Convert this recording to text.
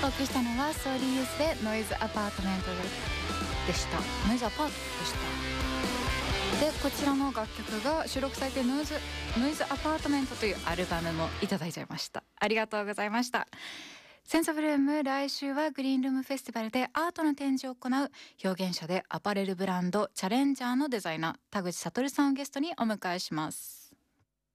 お送りしたのはソーリーユースでノイズアパートメントでした。ノイズアパートでした。でこちらの楽曲が収録されているノイズアパートメントというアルバムもいただいちゃいました。ありがとうございました。センスブルーム、来週はグリーンルームフェスティバルでアートの展示を行う表現者でアパレルブランドチャレンジャーのデザイナー田口悟さんをゲストにお迎えします。